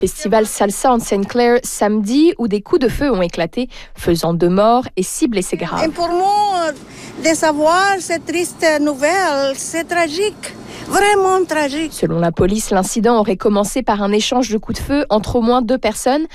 Festival Salsa en St. Clair samedi où des coups de feu ont éclaté, faisant 2 morts et 6 blessés graves. Et pour nous, de savoir cette triste nouvelle, c'est tragique. Vraiment tragique. Selon la police, l'incident aurait commencé par un échange de coups de feu entre au moins 2 personnes.